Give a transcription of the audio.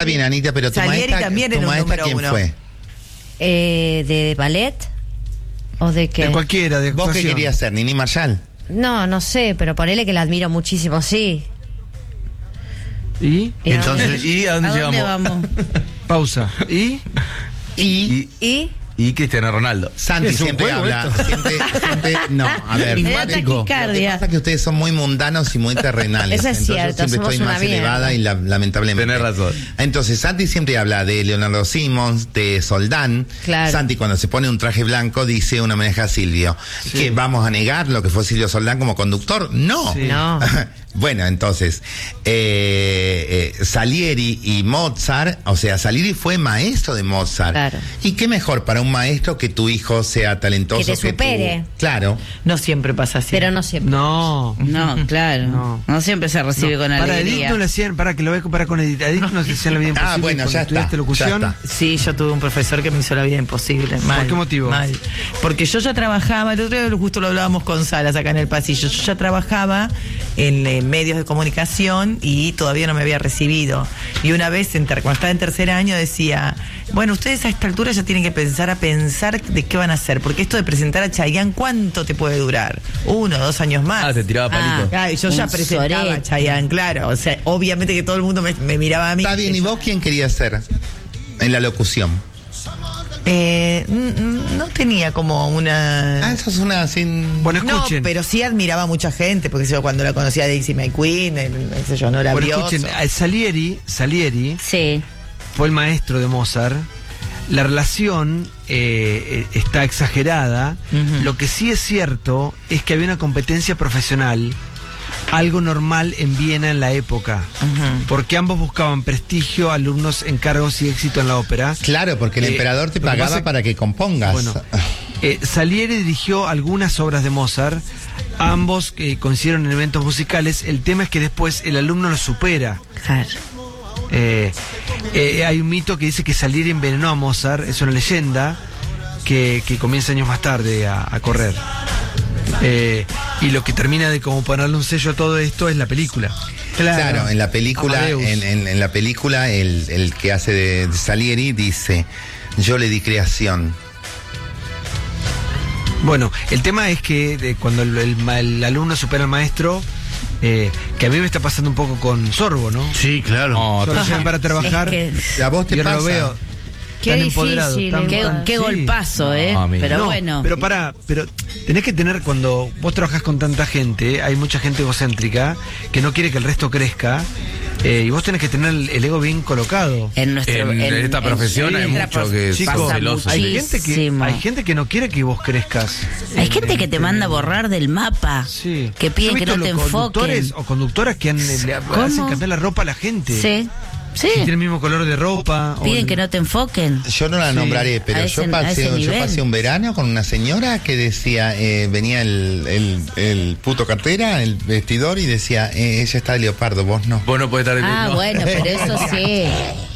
bien, Anita, pero tu Salieri maestra, también era un número ¿quién uno. fue? ¿De ballet? ¿O de qué? De cualquiera, de ¿Vos qué actuación. querías ser, Nini Marshall? No sé, pero ponele que la admiro muchísimo, sí. ¿Y? Entonces, ¿y a dónde vamos? Pausa. ¿Y? Y Cristiano Ronaldo. Santi Es un siempre juego habla, esto. siempre, no, a ver. Me da Lo que taquicardia. pasa es que ustedes son muy mundanos y muy terrenales. Eso es Entonces cierto, yo siempre somos estoy una más mierda. elevada y lamentablemente. Tenés razón. Entonces Santi siempre habla de Leonardo Simons, de Soldán. Claro. Santi cuando se pone un traje blanco dice una homenaje a Silvio. Sí. ¿Que vamos a negar lo que fue Silvio Soldán como conductor? No. Sí. No. Bueno, entonces, Salieri y Mozart, o sea, Salieri fue maestro de Mozart. Claro. ¿Y qué mejor para un maestro que tu hijo sea talentoso? Que te supere. tú? Claro. No siempre pasa así. Pero no siempre. No. No, claro. No. No siempre se recibe con Para Edith alegría. no le hacían, para que lo voy a comparar con Edith. A Edith no le hacían la vida imposible. Ah, bueno, cuando ya estudiaste está, locución. ya está. Sí, yo tuve un profesor que me hizo la vida imposible. Mal, ¿Por qué motivo? Mal. Porque yo ya trabajaba, el otro día justo lo hablábamos con Salas acá en el pasillo, yo ya trabajaba en medios de comunicación y todavía no me había recibido. Y una vez, cuando estaba en tercer año, decía, bueno, ustedes a esta altura ya tienen que pensar de qué van a hacer, porque esto de presentar a Chayanne, ¿cuánto te puede durar? 1, 2 años más. Ah, te tiraba palito. Claro, y yo ya Un presentaba a sorete. Chayanne, claro. O sea, obviamente que todo el mundo me miraba a mí. Está bien, ¿y vos quién querías ser en la locución? No tenía como una... Ah, eso es una sin... Bueno, No, escuchen. pero sí admiraba a mucha gente, porque yo cuando la conocía a Daisy May Queen, qué sé yo, no era Bueno, Brioso. escuchen, Salieri Sí. fue el maestro de Mozart. La relación está exagerada. Ujú. Lo que sí es cierto es que había una competencia profesional, algo normal en Viena en la época, Ujú. porque ambos buscaban prestigio, alumnos, encargos y éxito en la ópera. Claro, porque el emperador te lo que pagaba pasa- para que compongas. Bueno, Salieri dirigió algunas obras de Mozart, ambos coincidieron en eventos musicales. El tema es que después el alumno lo supera. Claro. Hay un mito que dice que Salieri envenenó a Mozart, es una leyenda que comienza años más tarde a correr. Y lo que termina de como ponerle un sello a todo esto es la película. Claro, en la película, Amadeus. en la película el que hace de Salieri dice, yo le di creación. Bueno, el tema es que cuando el alumno supera al maestro, que a mí me está pasando un poco con Sorbo, ¿no? Sí, claro. No, Yo lo llevan para trabajar. Es ¿A vos te y ahora pasa? lo veo. Qué tan difícil, empoderado, tan- qué sí. golpazo, No, amigo. pero No, bueno. pero tenés que tener, cuando vos trabajás con tanta gente, hay mucha gente egocéntrica que no quiere que el resto crezca, y vos tenés que tener el ego bien colocado. En esta profesión hay mucho que es Chicos, celoso. hay muchísimo. gente que no quiere que vos crezcas. Hay gente que te manda a borrar del mapa, Sí. que piden Yo he que no visto te los conductores enfoquen. o conductoras que le hacen cambiar la ropa a la gente. Sí, Si tiene sí. el mismo color de ropa. o Piden el- que no te enfoquen. Yo no la Sí. nombraré, pero A ese nivel. pasé un verano con una señora que decía, venía el puto cartera, el vestidor, y decía, ella está de leopardo, vos no. Vos no podés estar Ah, bueno, pero eso sí.